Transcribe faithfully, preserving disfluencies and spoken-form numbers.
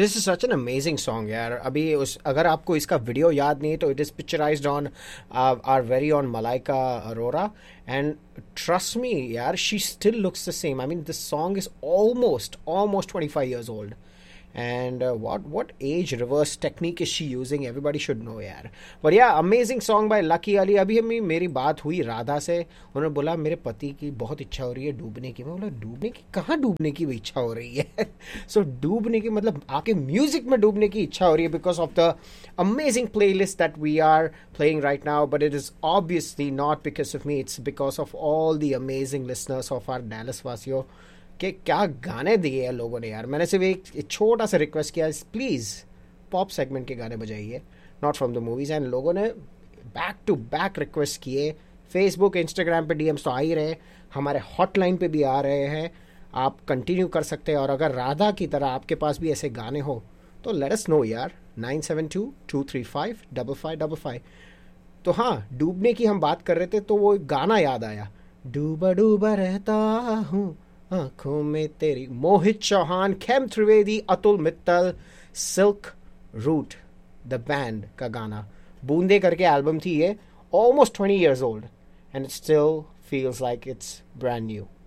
This is such an amazing song यार. अभी उस अगर आपको इसका वीडियो याद नहीं तो it is picturised on are very on Malaika Arora, and trust me यार, she still looks the same. I mean this song is almost almost twenty five years old. And uh, what what age reverse technique is she using? Everybody should know यार. But yeah, amazing song by Lucky Ali. अभी अभी मेरी बात हुई राधा से, उन्होंने बोला मेरे पति की बहुत इच्छा हो रही है डूबने की. मैं बोला डूबने की? कहाँ डूबने की भी इच्छा हो रही है? सो so, डूबने की मतलब आपके म्यूजिक में डूबने की इच्छा हो रही है because of the amazing play list that we are playing right now. But it is obviously not because of me, it's because of all the amazing listeners of are Dallas वासियों कि क्या गाने दिए हैं लोगों ने यार. मैंने सिर्फ एक, एक छोटा सा रिक्वेस्ट किया, प्लीज़ पॉप सेगमेंट के गाने बजाइए, not from the movies. And लोगों ने बैक टू बैक रिक्वेस्ट किए. फेसबुक इंस्टाग्राम पे डीएम्स तो आ ही रहे, हमारे हॉटलाइन पे भी आ रहे हैं. आप कंटिन्यू कर सकते हैं. और अगर राधा की तरह आपके पास भी ऐसे गाने हो तो लेट अस नो यार. Nine seven to to three five double five double five. तो हाँ, डूबने की हम बात कर रहे थे तो वो गाना याद आया, डूबा डूबा रहता हूँ आंखों में तेरी. Mohit Chauhan, Khem Trivedi, Atul Mittal, silk route the band का गाना. बूंदे करके एल्बम थी ये, almost twenty years old, and it still feels like it's brand new.